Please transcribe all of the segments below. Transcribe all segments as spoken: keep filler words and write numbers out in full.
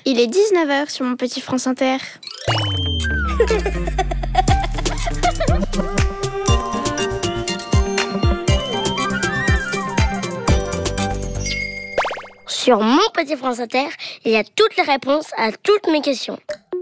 Il est dix-neuf heures sur mon petit France Inter. Sur mon petit France Inter, il y a toutes les réponses à toutes mes questions.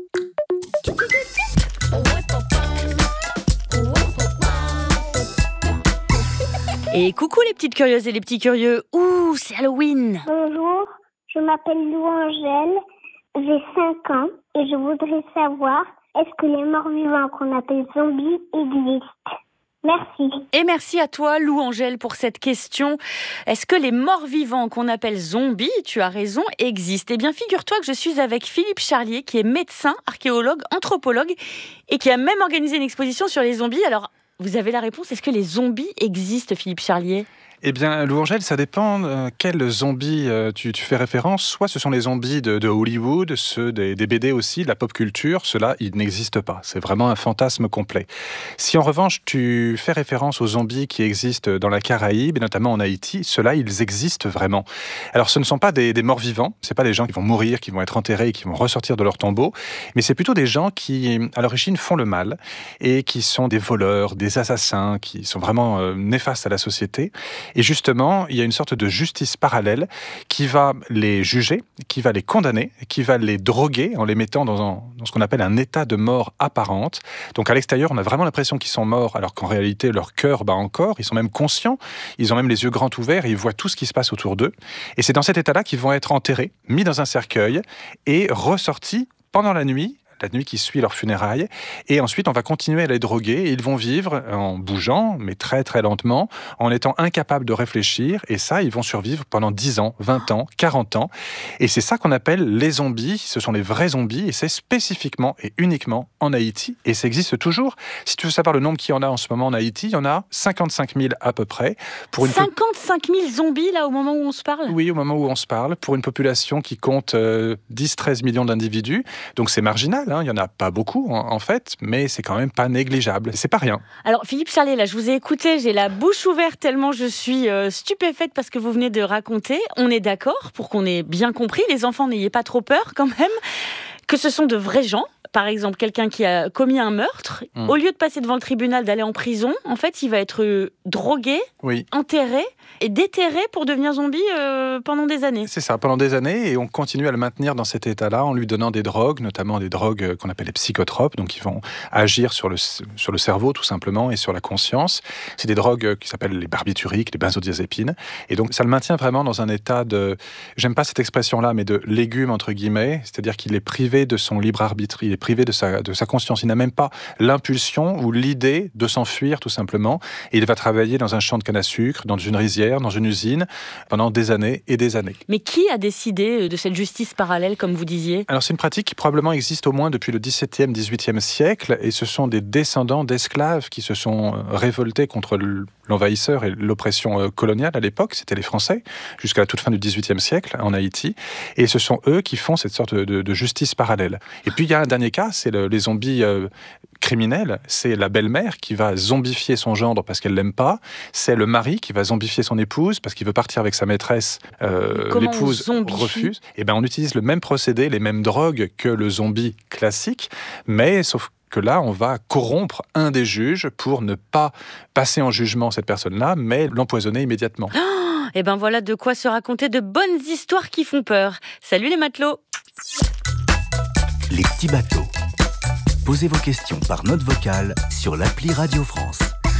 Et coucou les petites curieuses et les petits curieux. Ouh, c'est Halloween. Bonjour, je m'appelle Louangèle, j'ai cinq ans et je voudrais savoir, est-ce que les morts-vivants qu'on appelle zombies existent ? Merci. Et merci à toi, Lou Angèle, pour cette question. Est-ce que les morts-vivants qu'on appelle zombies, tu as raison, existent ? Eh bien, figure-toi que je suis avec Philippe Charlier, qui est médecin, archéologue, anthropologue, et qui a même organisé une exposition sur les zombies. Alors, vous avez la réponse. Est-ce que les zombies existent, Philippe Charlier ? Eh bien, Louangèle, ça dépend euh, quels zombies euh, tu, tu fais référence. Soit ce sont les zombies de, de Hollywood, ceux des, des B D aussi, de la pop culture. Ceux-là, ils n'existent pas. C'est vraiment un fantasme complet. Si en revanche, tu fais référence aux zombies qui existent dans la Caraïbe, et notamment en Haïti, ceux-là, ils existent vraiment. Alors, ce ne sont pas des, des morts vivants. C'est pas des gens qui vont mourir, qui vont être enterrés et qui vont ressortir de leur tombeau. Mais c'est plutôt des gens qui, à l'origine, font le mal et qui sont des voleurs, des assassins, qui sont vraiment euh, néfastes à la société. Et justement, il y a une sorte de justice parallèle qui va les juger, qui va les condamner, qui va les droguer en les mettant dans, un, dans ce qu'on appelle un état de mort apparente. Donc à l'extérieur, on a vraiment l'impression qu'ils sont morts, alors qu'en réalité, leur cœur bat encore. Ils sont même conscients, ils ont même les yeux grands ouverts, et ils voient tout ce qui se passe autour d'eux. Et c'est dans cet état-là qu'ils vont être enterrés, mis dans un cercueil et ressortis pendant la nuit, la nuit qui suit leur funérailles, et ensuite on va continuer à les droguer, et ils vont vivre en bougeant, mais très très lentement, en étant incapables de réfléchir, et ça, ils vont survivre pendant dix ans, vingt ans, quarante ans, et c'est ça qu'on appelle les zombies, ce sont les vrais zombies, et c'est spécifiquement et uniquement en Haïti, et ça existe toujours. Si tu veux savoir le nombre qu'il y en a en ce moment en Haïti, il y en a cinquante-cinq mille à peu près. Pour une cinquante-cinq mille zombies, là, au moment où on se parle ? Oui, au moment où on se parle, pour une population qui compte euh, dix à treize millions d'individus, donc c'est marginal. Il n'y en a pas beaucoup, en, en fait, mais c'est quand même pas négligeable. C'est pas rien. Alors, Philippe Charlier, là, je vous ai écouté, j'ai la bouche ouverte tellement je suis euh, stupéfaite parce que vous venez de raconter. On est d'accord, pour qu'on ait bien compris, les enfants, n'ayez pas trop peur quand même, que ce sont de vrais gens. Par exemple, quelqu'un qui a commis un meurtre, mmh. au lieu de passer devant le tribunal, d'aller en prison, en fait, il va être euh, drogué, oui. enterré et déterré pour devenir zombie euh, pendant des années. C'est ça, pendant des années, et on continue à le maintenir dans cet état-là en lui donnant des drogues, notamment des drogues qu'on appelle les psychotropes, donc qui vont agir sur le, sur le cerveau tout simplement et sur la conscience. C'est des drogues qui s'appellent les barbituriques, les benzodiazépines, et donc ça le maintient vraiment dans un état de, j'aime pas cette expression-là, mais de légume entre guillemets, c'est-à-dire qu'il est privé de son libre arbitre, il est privé de sa, de sa conscience. Il n'a même pas l'impulsion ou l'idée de s'enfuir, tout simplement. Et il va travailler dans un champ de canne à sucre, dans une rizière, dans une usine, pendant des années et des années. Mais qui a décidé de cette justice parallèle, comme vous disiez ? Alors, c'est une pratique qui probablement existe au moins depuis le dix-septième, dix-huitième siècle, et ce sont des descendants d'esclaves qui se sont révoltés contre l'envahisseur et l'oppression coloniale à l'époque. C'était les Français, jusqu'à la toute fin du dix-huitième siècle, en Haïti. Et ce sont eux qui font cette sorte de, de justice parallèle. Et puis, il y a un dernier cas, c'est le, les zombies euh, criminels. C'est la belle-mère qui va zombifier son gendre parce qu'elle l'aime pas. C'est le mari qui va zombifier son épouse parce qu'il veut partir avec sa maîtresse. Euh, l'épouse refuse. Et ben, on utilise le même procédé, les mêmes drogues que le zombie classique, mais sauf que là, on va corrompre un des juges pour ne pas passer en jugement cette personne-là, mais l'empoisonner immédiatement. Oh, et ben voilà de quoi se raconter de bonnes histoires qui font peur. Salut les matelots. Les petits bateaux. Posez vos questions par note vocale sur l'appli Radio France.